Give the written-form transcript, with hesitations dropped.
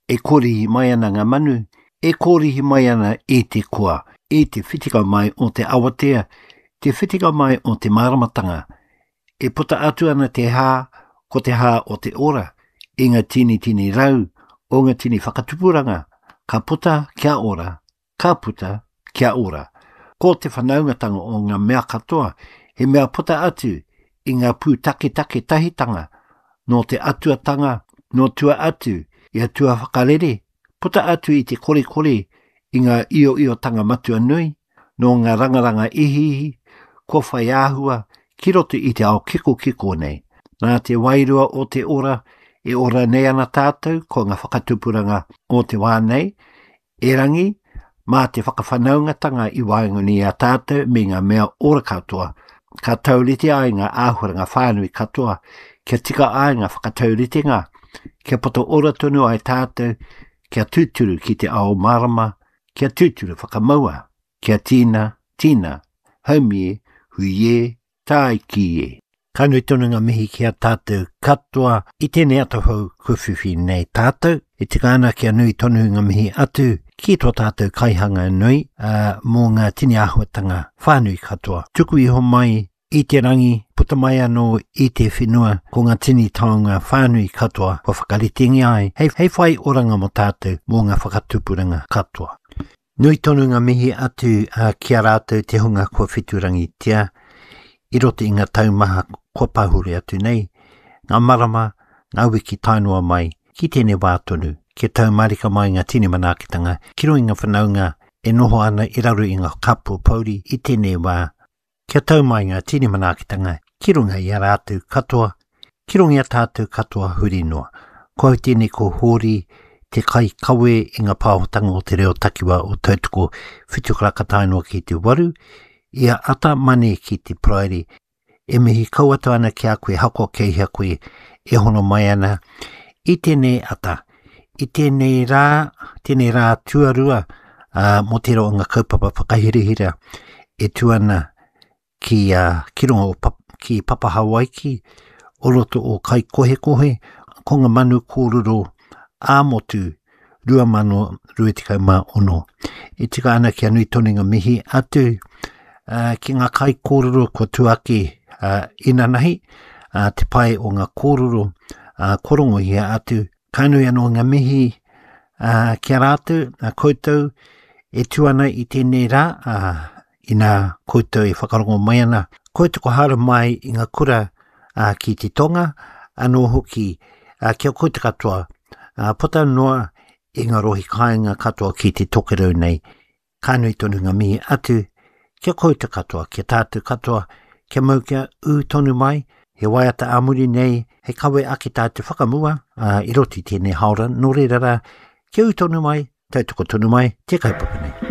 e korihi mai ana ngā manu, e korihi mai ana e te kua, e te whitika mai o te awatea, te whitika mai o te maramatanga, e puta atu ana te hā, ko te hā o te ora, i ngā tini rau, o ngā tini whakatupuranga, ka puta kia ora, ka puta kia ora. Ko te whanaungatanga o ngā mea katoa, he mea puta atu i ngā pū take tahitanga, no te atuatanga, no tua atu, i a tua whakarere, puta atu i te kore i ngā io tanga matua nui, no ngā rangaranga ihihi, ko whai āhua, ki roto i te ao kiko nei. Nā te wairua o te ora, e ora nei ana tātou, ko ngā whakatupuranga o te wā nei, e rangi, mā te whakawhanaungatanga i waingoni a tātou me ngā mea ora katoa, ka taurite ai ngā āhuranga whānui katoa, kia tika ai ngā whakataurite ngā, kia poto ora tonu ai tātou, kia tūturu ki te ao marama, kia tūturu whakamaua, kia tina, haumie, huie, tāikie. Kanui tonu ngā mihi kia tātou katoa, i tēnei atohau kuwhiwhi nei tātou, i te kāna kia nui tonu ngā mihi atu, ki tō tātou kaihanga nui, mō ngā tini āhuatanga whānui katoa. Tuku iho mai, i te rangi, puta mai anō i te whenua, ko ngā tini taonga whānui katoa, ko whakaritengi ai, hei whai oranga mo tātou, mō ngā whakatupuranga katoa. Nui tonu ngā mihi atu kia rātou te hunga kua whiturangi tia, i roto i ngā taumaha kua pahuri atu nei, ngā marama, ngā wiki tainua mai, ki tēnei wātonu, kia taumarika mai ngā tini manakitanga, ki roi ngā whanaunga, e noho ana i raru i ngā kapu pauri i tēnei wā, kia tau mai ngā tini manakitanga, ki runga i a rātou katoa, ki runga i a tātou katoa huri noa. Ko tēnei ko hori, te kai kawe i ngā pāhotanga o te reo takiwa o tautoko whitukaraka tainua ki te waru, ia ata mane ki te prairi, e mihi kauatu ana ki a koe hako kei hea koe e hono mai ana, i tēnei ata, i tēnei rā tuarua, mo te roa ngā kaupapa whakahirihira, e tuana ki rongo ki Papa Hawaiki, o roto o kai kohe, ko ngā manu kōrero, āmotu, 2021. I tika ana ki anui tonu ngā mihi atu, ki ngā kai kōrero ko tuaki ina nahi, te pai o ngā kōrero, korongo hia atu, kainui anō ngā mihi kia rātou, koutou, e tuana i tēnei rā, i nā koutou i whakarongo mai ana, koutou ko hara mai i ngā kura ki te tonga, anō hoki kia koutou katoa, pota noa i ngā rohi kāinga katoa ki te tokerau nei, kānui tonu ngā mihi atu, kia koutou katoa, kia tātou katoa, kia mau kia tonu mai, he waiata amuri nei, he kawe ake tātou whakamua, i roti tēnei haora, nō reira rā, kia tonu mai, tautoko tonu mai, te kaupapa nei.